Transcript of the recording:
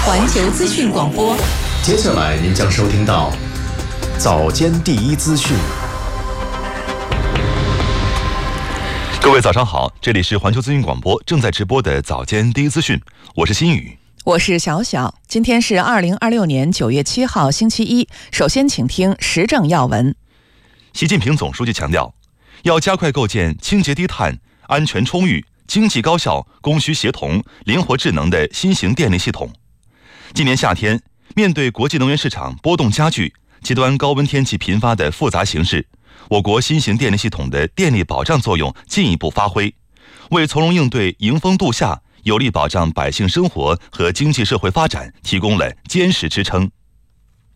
环球资讯广播。 接下来您将收听到早间第一资讯。 各位早上好，这里是环球资讯广播正在直播的早间第一资讯，我是新宇， 我是小小。今天是2026年9月7号星期一，首先请听时政要闻。 习近平总书记强调，要加快构建清洁低碳、安全充裕、经济高效、供需协同、灵活智能的新型电力系统。今年夏天，面对国际能源市场波动加剧、极端高温天气频发的复杂形势，我国新型电力系统的电力保障作用进一步发挥，为从容应对迎风度夏、有力保障百姓生活和经济社会发展提供了坚实支撑。